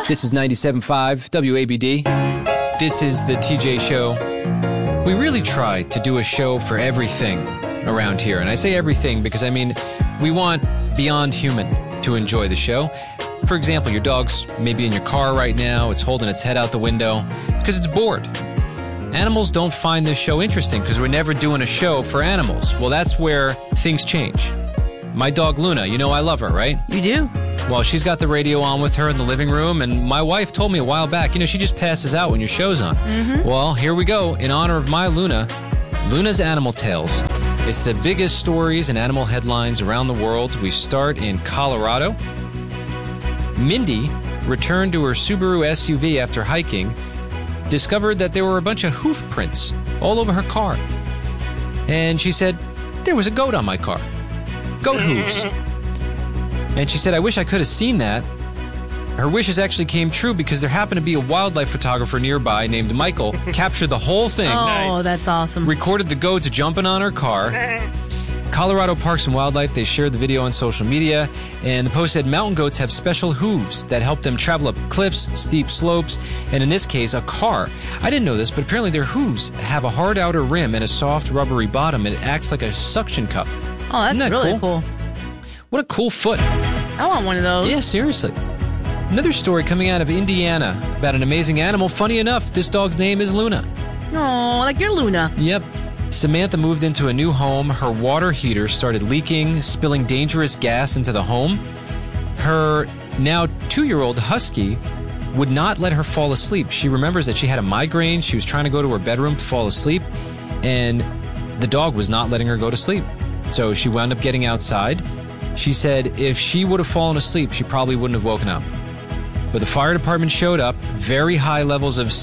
This is 97.5 WABD. This is the TJ Show. We really try to do a show for everything around here. And I say everything because, we want Beyond Human to enjoy the show. For example, your dog's maybe in your car right now. It's holding its head out the window because it's bored. Animals don't find this show interesting because we're never doing a show for animals. Well, that's where things change. My dog Luna, I love her, right? You do? Well, she's got the radio on with her in the living room, and my wife told me a while back, she just passes out when your show's on. Mm-hmm. Well, here we go. In honor of my Luna, Luna's Animal Tales. It's the biggest stories and animal headlines around the world. We start in Colorado. Mindy returned to her Subaru SUV after hiking, discovered that there were a bunch of hoof prints all over her car. And she said, there was a goat on my car. Goat hooves. And she said, I wish I could have seen that. Her wishes actually came true because there happened to be a wildlife photographer nearby named Michael, captured the whole thing. Oh, nice. That's awesome. Recorded the goats jumping on her car. Colorado Parks and Wildlife, they shared the video on social media, and the post said mountain goats have special hooves that help them travel up cliffs, steep slopes, and in this case, a car. I didn't know this, but apparently their hooves have a hard outer rim and a soft rubbery bottom, and it acts like a suction cup. Oh, that's really cool. What a cool foot. I want one of those. Yeah, seriously. Another story coming out of Indiana about an amazing animal. Funny enough, this dog's name is Luna. Oh, like your Luna. Yep. Samantha moved into a new home. Her water heater started leaking, spilling dangerous gas into the home. Her now 2-year-old husky would not let her fall asleep. She remembers that she had a migraine. She was trying to go to her bedroom to fall asleep, and the dog was not letting her go to sleep. So she wound up getting outside. She said if she would have fallen asleep, she probably wouldn't have woken up. But the fire department showed up, very high levels of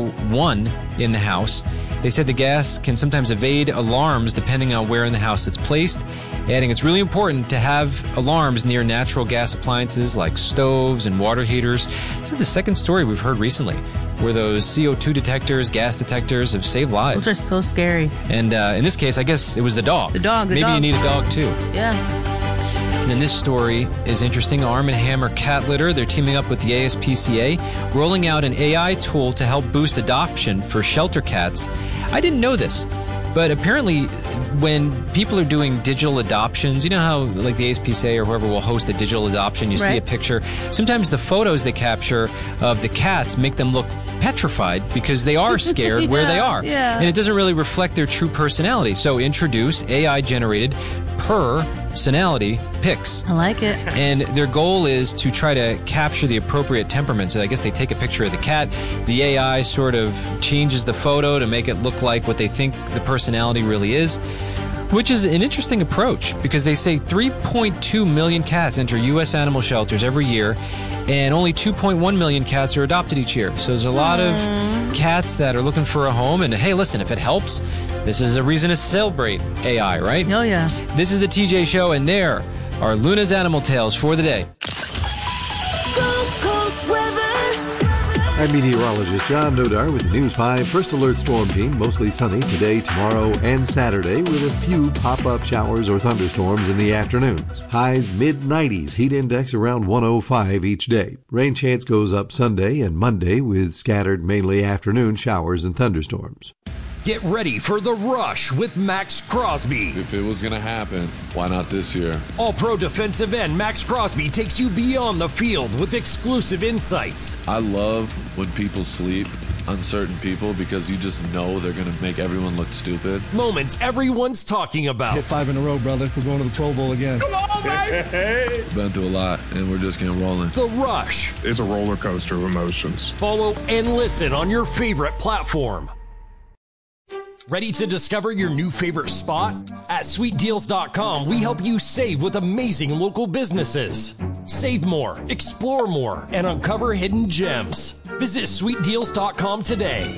CO1 in the house. They said the gas can sometimes evade alarms depending on where in the house it's placed, adding it's really important to have alarms near natural gas appliances like stoves and water heaters. This is the second story we've heard recently where those CO2 detectors, gas detectors have saved lives. Those are so scary. And in this case, I guess it was the dog. Maybe you need a dog too. Yeah. And then this story is interesting. Arm & Hammer Cat Litter, they're teaming up with the ASPCA, rolling out an AI tool to help boost adoption for shelter cats. I didn't know this, but apparently when people are doing digital adoptions, you know how like the ASPCA or whoever will host a digital adoption, you see a picture. Sometimes the photos they capture of the cats make them look petrified because they are scared where they are. Yeah. And it doesn't really reflect their true personality. So introduce AI-generated personality pics. I like it. And their goal is to try to capture the appropriate temperament. So I guess they take a picture of the cat. The AI sort of changes the photo to make it look like what they think the personality really is, which is an interesting approach because they say 3.2 million cats enter U.S. animal shelters every year, and only 2.1 million cats are adopted each year. So there's a lot of cats that are looking for a home. And hey, listen, if it helps, this is a reason to celebrate AI, right? Oh, yeah. This is the TJ Show, and there are Luna's Animal Tales for the day. Gulf Coast weather. I'm meteorologist John Nodar with the News 5 First Alert Storm Team. Mostly sunny today, tomorrow, and Saturday with a few pop-up showers or thunderstorms in the afternoons. Highs mid-90s, heat index around 105 each day. Rain chance goes up Sunday and Monday with scattered mainly afternoon showers and thunderstorms. Get ready for The Rush with Max Crosby. If it was going to happen, why not this year? All-pro defensive end Max Crosby takes you beyond the field with exclusive insights. I love when people sleep on certain people because you just know they're going to make everyone look stupid. Moments everyone's talking about. Hit 5 in a row, brother. We're going to the Pro Bowl again. Come on, baby! Been through a lot, and we're just getting rolling. The Rush. It's a roller coaster of emotions. Follow and listen on your favorite platform. Ready to discover your new favorite spot? At SweetDeals.com, we help you save with amazing local businesses. Save more, explore more, and uncover hidden gems. Visit SweetDeals.com today.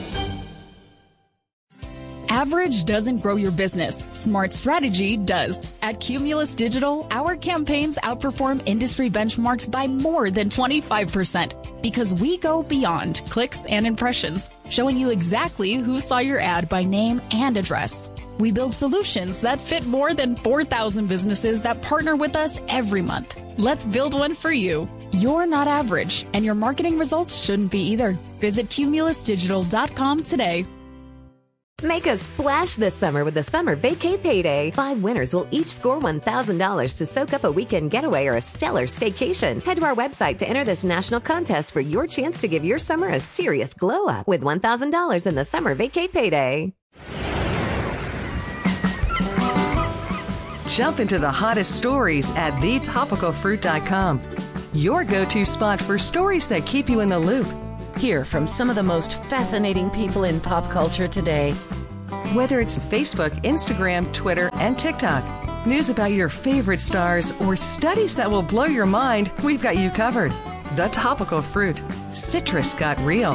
Average doesn't grow your business. Smart strategy does. At Cumulus Digital, our campaigns outperform industry benchmarks by more than 25% because we go beyond clicks and impressions, showing you exactly who saw your ad by name and address. We build solutions that fit more than 4,000 businesses that partner with us every month. Let's build one for you. You're not average, and your marketing results shouldn't be either. Visit cumulusdigital.com today. Make a splash this summer with the Summer Vacay Payday. 5 winners will each score $1,000 to soak up a weekend getaway or a stellar staycation. Head to our website to enter this national contest for your chance to give your summer a serious glow up with $1,000 in the Summer Vacay Payday. Jump into the hottest stories at thetopicalfruit.com. Your go-to spot for stories that keep you in the loop. Hear from some of the most fascinating people in pop culture today. Whether it's Facebook, Instagram, Twitter, and TikTok, news about your favorite stars, or studies that will blow your mind, we've got you covered. The Topical Fruit. Citrus got real.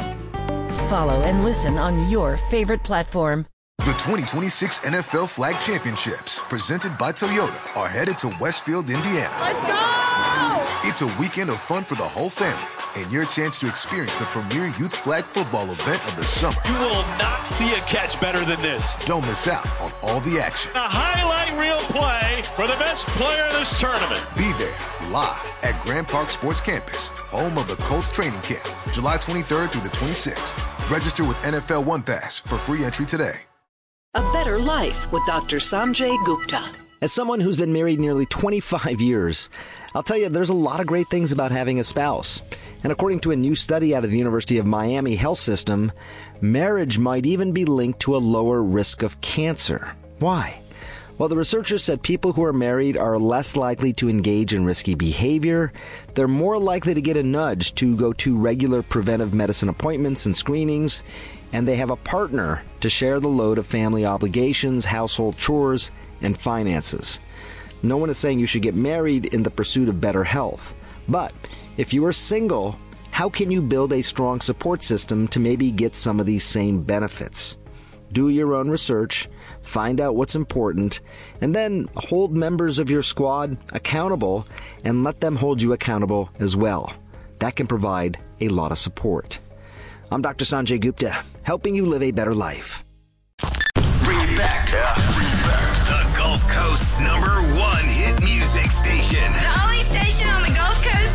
Follow and listen on your favorite platform. The 2026 NFL Flag Championships, presented by Toyota, are headed to Westfield, Indiana. Let's go! It's a weekend of fun for the whole family, and your chance to experience the premier youth flag football event of the summer. You will not see a catch better than this. Don't miss out on all the action. A highlight reel play for the best player in this tournament. Be there live at Grand Park Sports Campus, home of the Colts training camp, July 23rd through the 26th. Register with NFL One Pass for free entry today. A Better Life with Dr. Sanjay Gupta. As someone who's been married nearly 25 years, I'll tell you there's a lot of great things about having a spouse. And according to a new study out of the University of Miami Health System, marriage might even be linked to a lower risk of cancer. Why? Well, the researchers said people who are married are less likely to engage in risky behavior. They're more likely to get a nudge to go to regular preventive medicine appointments and screenings. And they have a partner to share the load of family obligations, household chores, and finances. No one is saying you should get married in the pursuit of better health. But if you are single, how can you build a strong support system to maybe get some of these same benefits? Do your own research, find out what's important, and then hold members of your squad accountable and let them hold you accountable as well. That can provide a lot of support. I'm Dr. Sanjay Gupta, helping you live a better life. Bring it back. Bring it back. The Gulf Coast's #1 hit music station. The only station on the Gulf